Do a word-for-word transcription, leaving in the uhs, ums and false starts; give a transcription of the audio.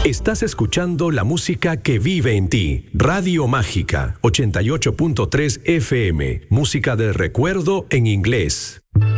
Estás escuchando la música que vive en ti. Radio Mágica, ochenta y ocho punto tres F M. Música del recuerdo en inglés.